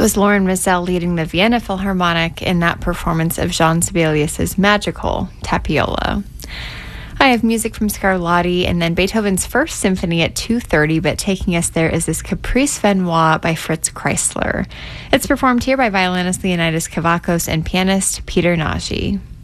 was Lauren Mazel leading the Vienna Philharmonic in that performance of Jean Sibelius's magical Tapiola. I have music from Scarlatti and then Beethoven's First Symphony at 2:30, but taking us there is this Caprice Venoise by Fritz Kreisler. It's performed here by violinist Leonidas Kavakos and pianist Peter Nagy.